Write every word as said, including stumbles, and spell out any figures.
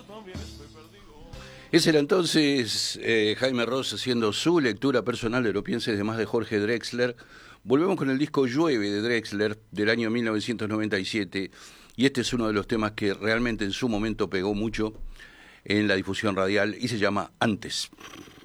Ese era entonces eh, Jaime Ross haciendo su lectura personal de Lo pienses demás de Jorge Drexler. Volvemos con el disco Llueve de Drexler del año mil novecientos noventa y siete y este es uno de los temas que realmente en su momento pegó mucho en la difusión radial y se llama Antes.